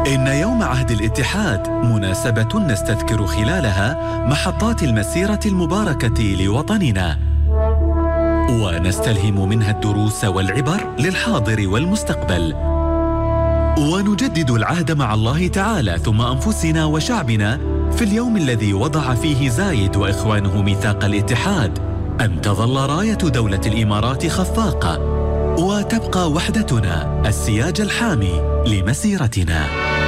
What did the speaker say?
إن يوم عهد الاتحاد مناسبة نستذكر خلالها محطات المسيرة المباركة لوطننا، ونستلهم منها الدروس والعبر للحاضر والمستقبل، ونجدد العهد مع الله تعالى ثم أنفسنا وشعبنا في اليوم الذي وضع فيه زايد وإخوانه ميثاق الاتحاد أن تظل راية دولة الإمارات خفاقة، وتبقى وحدتنا السياج الحامي لمسيرتنا.